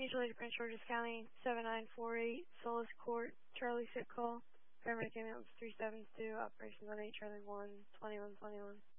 Mutual aid Prince George's County, 7948, Solis Court, Charlie 6 call. Paramedic ambulance 372, operations on 8 Charlie 1, 2121.